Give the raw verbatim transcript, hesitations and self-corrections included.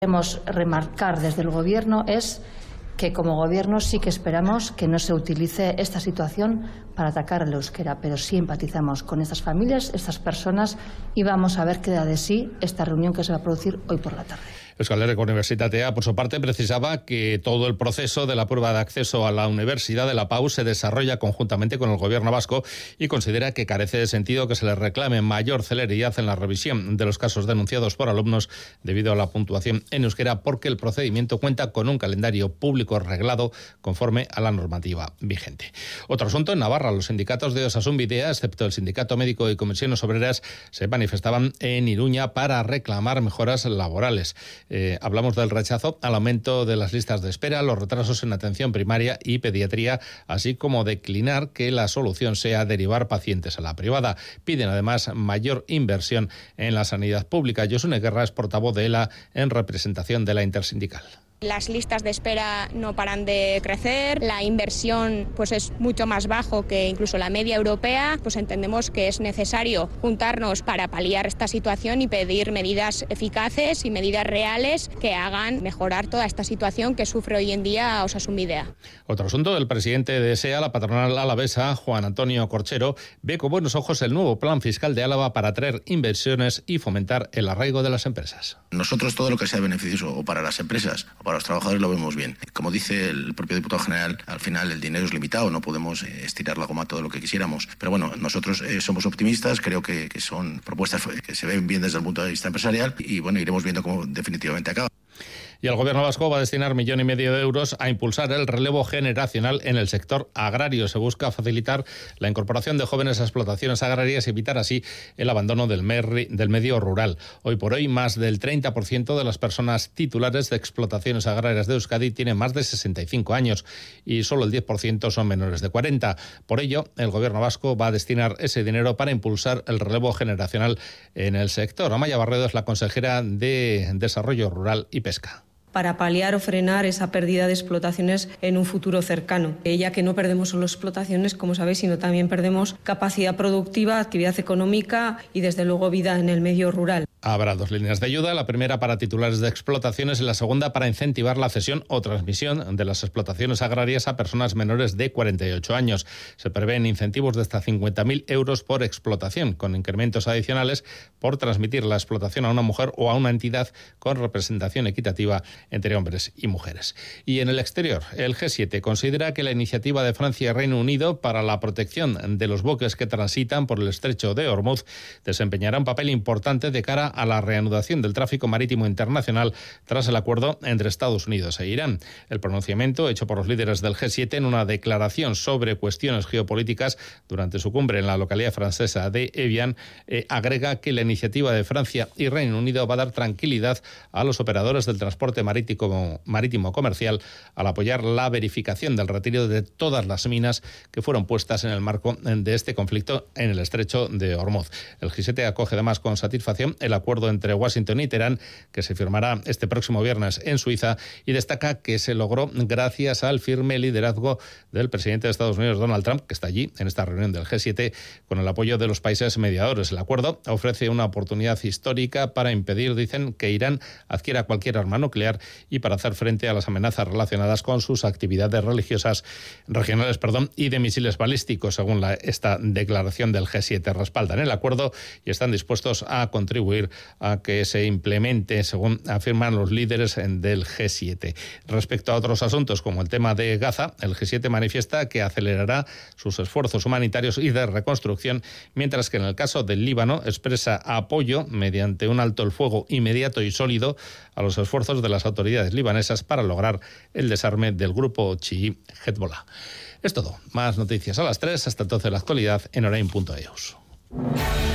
Queremos remarcar desde el Gobierno es que como Gobierno sí que esperamos que no se utilice esta situación para atacar al euskera, pero sí empatizamos con estas familias, estas personas, y vamos a ver qué da de sí esta reunión que se va a producir hoy por la tarde. Euskal Herriko Unibertsitatea, por su parte, precisaba que todo el proceso de la prueba de acceso a la universidad de la P A U se desarrolla conjuntamente con el Gobierno vasco y considera que carece de sentido que se le reclame mayor celeridad en la revisión de los casos denunciados por alumnos debido a la puntuación en euskera, porque el procedimiento cuenta con un calendario público reglado conforme a la normativa vigente. Otro asunto, en Navarra, los sindicatos de Osasun Bidea, excepto el Sindicato Médico y Comisiones Obreras, se manifestaban en Iruña para reclamar mejoras laborales. Eh, hablamos del rechazo al aumento de las listas de espera, los retrasos en atención primaria y pediatría, así como declinar que la solución sea derivar pacientes a la privada. Piden además mayor inversión en la sanidad pública. Josune Guerra es portavoz de ELA en representación de la intersindical. Las listas de espera no paran de crecer, la inversión pues es mucho más bajo que incluso la media europea, pues entendemos que es necesario juntarnos para paliar esta situación y pedir medidas eficaces y medidas reales que hagan mejorar toda esta situación que sufre hoy en día Osasun Bidea. Otro asunto, el presidente de SEA, la patronal alavesa, Juan Antonio Corchero, ve con buenos ojos el nuevo plan fiscal de Álava para atraer inversiones y fomentar el arraigo de las empresas. Nosotros todo lo que sea beneficioso o para las empresas o para los trabajadores lo vemos bien. Como dice el propio diputado general, al final el dinero es limitado, no podemos estirar la goma todo lo que quisiéramos. Pero bueno, nosotros eh, somos optimistas, creo que, que son propuestas que se ven bien desde el punto de vista empresarial y bueno, iremos viendo cómo definitivamente acaba. Y el Gobierno vasco va a destinar millón y medio de euros a impulsar el relevo generacional en el sector agrario. Se busca facilitar la incorporación de jóvenes a explotaciones agrarias y evitar así el abandono del, merri, del medio rural. Hoy por hoy, más del treinta por ciento de las personas titulares de explotaciones agrarias de Euskadi tienen más de sesenta y cinco años y solo el diez por ciento son menores de cuarenta. Por ello, el Gobierno vasco va a destinar ese dinero para impulsar el relevo generacional en el sector. Amaya Barredo es la consejera de Desarrollo Rural y Pesca. Para paliar o frenar esa pérdida de explotaciones en un futuro cercano, ya que no perdemos solo explotaciones, como sabéis, sino también perdemos capacidad productiva, actividad económica y desde luego vida en el medio rural. Habrá dos líneas de ayuda, la primera para titulares de explotaciones y la segunda para incentivar la cesión o transmisión de las explotaciones agrarias a personas menores de cuarenta y ocho años. Se prevén incentivos de hasta cincuenta mil euros por explotación, con incrementos adicionales por transmitir la explotación a una mujer o a una entidad con representación equitativa entre hombres y mujeres. Y en el exterior, el G siete considera que la iniciativa de Francia y Reino Unido para la protección de los buques que transitan por el estrecho de Hormuz desempeñará un papel importante de cara a la reanudación del tráfico marítimo internacional tras el acuerdo entre Estados Unidos e Irán. El pronunciamiento hecho por los líderes del G siete en una declaración sobre cuestiones geopolíticas durante su cumbre en la localidad francesa de Evian eh, agrega que la iniciativa de Francia y Reino Unido va a dar tranquilidad a los operadores del transporte marítimo, marítimo comercial al apoyar la verificación del retiro de todas las minas que fueron puestas en el marco de este conflicto en el estrecho de Hormuz. El G siete acoge además con satisfacción el acuerdo entre Washington y Teherán que se firmará este próximo viernes en Suiza y destaca que se logró gracias al firme liderazgo del presidente de Estados Unidos, Donald Trump, que está allí en esta reunión del G siete con el apoyo de los países mediadores. El acuerdo ofrece una oportunidad histórica para impedir, dicen, que Irán adquiera cualquier arma nuclear y para hacer frente a las amenazas relacionadas con sus actividades religiosas regionales perdón, y de misiles balísticos, según la, esta declaración del G siete. Respaldan el acuerdo y están dispuestos a contribuir a que se implemente, según afirman los líderes del G siete. Respecto a otros asuntos, como el tema de Gaza, el G siete manifiesta que acelerará sus esfuerzos humanitarios y de reconstrucción, mientras que en el caso del Líbano expresa apoyo mediante un alto el fuego inmediato y sólido a los esfuerzos de las autoridades libanesas para lograr el desarme del grupo chií Hezbollah. Es todo. Más noticias a las tres. Hasta entonces la actualidad en orain punto eus.